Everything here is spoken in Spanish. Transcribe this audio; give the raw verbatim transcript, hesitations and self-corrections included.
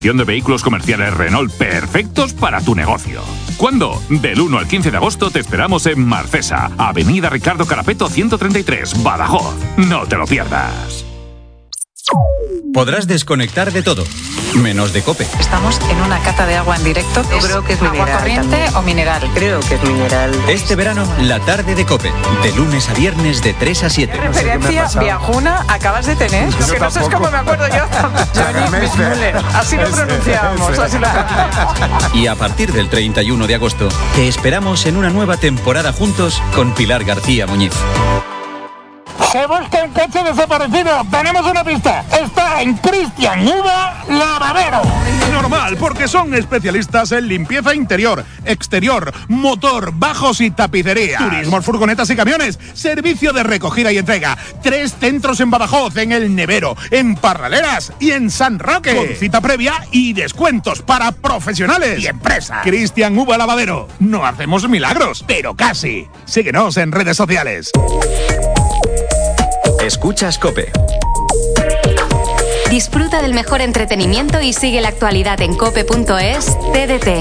de vehículos comerciales Renault perfectos para tu negocio. ¿Cuándo? Del uno al quince de agosto te esperamos en Marcesa, Avenida Ricardo Carapeto ciento treinta y tres, Badajoz. No te lo pierdas. Podrás desconectar de todo, menos de COPE. Estamos en una cata de agua en directo. Yo creo que es agua mineral corriente también. o mineral. Creo que es mineral. Este verano, la tarde de COPE, de lunes a viernes de tres a siete. ¿Qué referencia viajuna acabas de tener? Lo que no sé es cómo me acuerdo yo. Johnny Müller. Así lo pronunciábamos. Así lo... Y a partir del treinta y uno de agosto, te esperamos en una nueva temporada juntos con Pilar García Muñiz. Se busca un coche desaparecido. Tenemos una pista. Está en Cristian Uva Lavadero. Normal, porque son especialistas en limpieza interior, exterior, motor, bajos y tapicería. Turismos, furgonetas y camiones. Servicio de recogida y entrega. Tres centros en Badajoz, en El Nevero, en Parraleras y en San Roque. Con cita previa y descuentos para profesionales y empresas. Cristian Uva Lavadero. No hacemos milagros, pero casi. Síguenos en redes sociales. Escuchas COPE. Disfruta del mejor entretenimiento y sigue la actualidad en cope punto es. T D T.